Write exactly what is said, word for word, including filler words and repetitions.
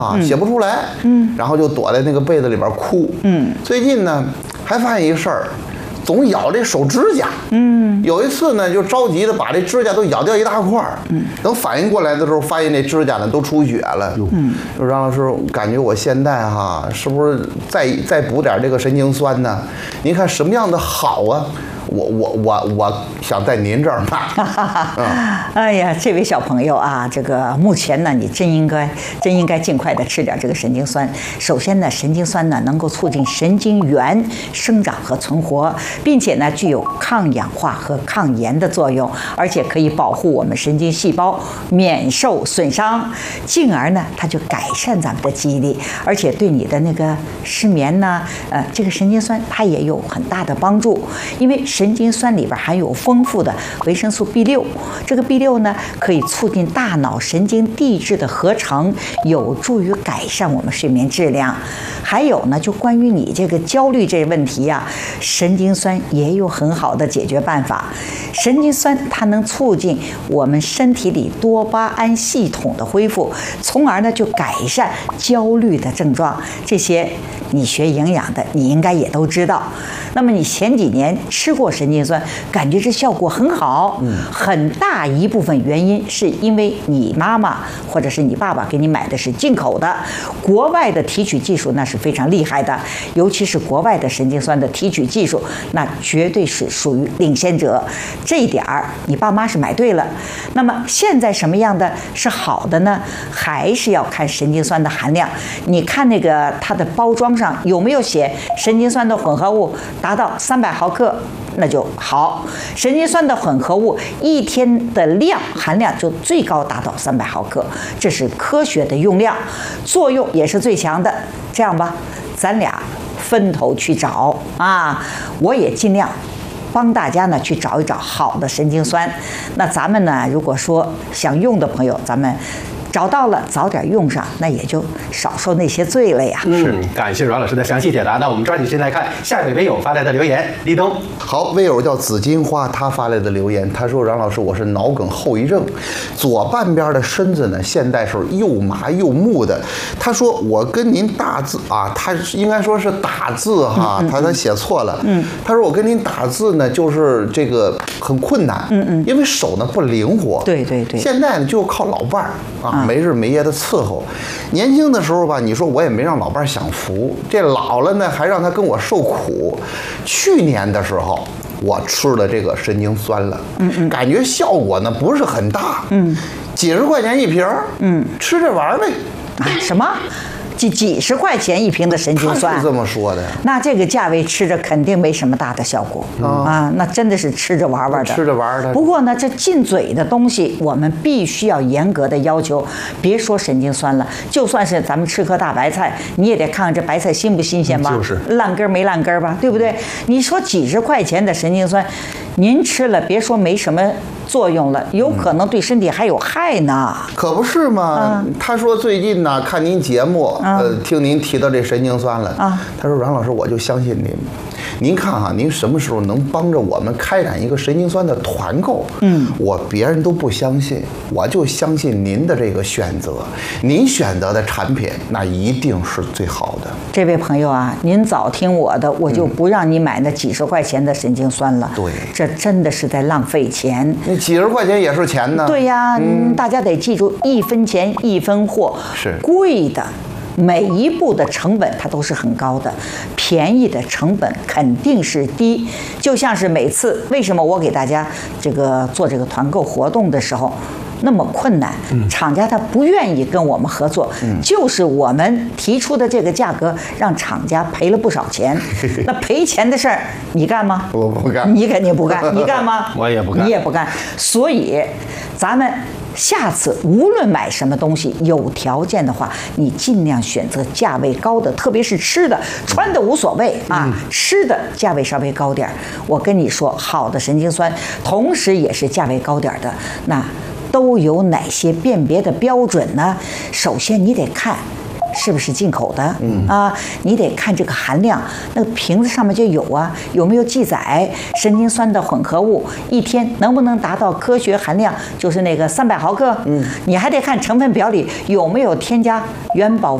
啊，写不出来，嗯，然后就躲在那个被子里边哭，嗯，最近呢还发现一事儿，总咬这手指甲，嗯，有一次呢就着急的把这指甲都咬掉一大块儿，嗯，等反应过来的时候，发现这指甲呢都出血了，嗯，说张老师，感觉我现在哈是不是再再补点这个神经酸呢？您看什么样的好啊？我我我我想在您这儿买。 嗯、哎呀，这位小朋友啊，这个目前呢，你真应该真应该尽快的吃点这个神经酸。首先呢，神经酸呢能够促进神经元生长和存活，并且呢具有抗氧化和抗炎的作用，而且可以保护我们神经细胞免受损伤，进而呢它就改善咱们的记忆力，而且对你的那个失眠呢，呃，这个神经酸它也有很大的帮助，因为神经酸里边含有丰富的维生素 B 六， 这个 B 六 呢可以促进大脑神经递质的合成，有助于改善我们睡眠质量。还有呢，就关于你这个焦虑这个问题呀、啊，神经酸也有很好的解决办法。神经酸它能促进我们身体里多巴胺系统的恢复，从而呢就改善焦虑的症状。这些你学营养的，你应该也都知道。那么你前几年吃过神经酸，感觉这效果很好，嗯，很大一部分原因是因为你妈妈或者是你爸爸给你买的是进口的，国外的提取技术那是非常厉害的，尤其是国外的神经酸的提取技术，那绝对是属于领先者。这一点儿你爸妈是买对了。那么现在什么样的是好的呢？还是要看神经酸的含量。你看那个它的包装上有没有写神经酸的混合物达到三百毫克，那就好。神经酸的混合物一天的量含量就最高达到三百毫克，这是科学的用量，作用也是最强的。这样吧，咱俩分头去找啊，我也尽量帮大家呢去找一找好的神经酸。那咱们呢，如果说想用的朋友，咱们找到了早点用上，那也就少受那些罪了呀。 是，感谢阮老师的详细解答。那我们抓紧时间来看下一位微友发来的留言。立冬， 好，微友叫紫金花，他发来的留言，他说：“阮老师，我是脑梗后遗症，左半边的身子呢，现在是又麻又木的。他说我跟您大字啊，他应该说是打字哈，嗯嗯、他他写错了。嗯，他说我跟您打字呢，就是这个很困难。嗯嗯，因为手呢不灵活。 对对对， 现在呢就靠老伴儿啊。”没日没夜的伺候，年轻的时候吧，你说我也没让老伴享福，这老了呢还让他跟我受苦。去年的时候，我吃了这个神经酸了，嗯嗯，感觉效果呢不是很大，嗯，几十块钱一瓶，嗯，吃着玩呗。 啊，什么？几几十块钱一瓶的神经酸， 他是这么说的。 那这个价位吃着肯定没什么大的效果、嗯、啊，那真的是吃着玩玩的， 吃着玩的。 不过呢，这进嘴的东西我们必须要严格的要求。别说神经酸了，就算是咱们吃颗大白菜，你也得看看这白菜新不新鲜吧， 就是烂根没烂根吧，对不对？你说几十块钱的神经酸，您吃了别说没什么作用了，有可能对身体还有害呢。 可不是吗？嗯、他说最近呢看您节目。嗯呃，听您提到这神经酸了啊，他说阮老师，我就相信您。您看哈、啊，您什么时候能帮着我们开展一个神经酸的团购？嗯，我别人都不相信，我就相信您的这个选择。您选择的产品那一定是最好的。 这位朋友啊，您早听我的，我就不让你买那几十块钱的神经酸了。 对、嗯， 这真的是在浪费钱。 那几十块钱也是钱呢。 对呀、嗯，大家得记住，一分钱一分货， 是贵的。每一步的成本它都是很高的，便宜的成本肯定是低。就像是每次为什么我给大家这个做这个团购活动的时候那么困难，厂家他不愿意跟我们合作，嗯、就是我们提出的这个价格让厂家赔了不少钱。那赔钱的事儿你干吗？ 我不干。 你肯定不干。你干吗？ 我也不干。 你也不干。所以咱们下次无论买什么东西，有条件的话，你尽量选择价位高的，特别是吃的，穿的无所谓啊，嗯、吃的价位稍微高点儿。我跟你说，好的神经酸，同时也是价位高点儿的，那都有哪些辨别的标准呢？首先你得看是不是进口的？嗯啊，你得看这个含量，那个瓶子上面就有啊，有没有记载神经酸的混合物一天能不能达到科学含量，就是那个三百毫克？嗯，你还得看成分表里有没有添加元宝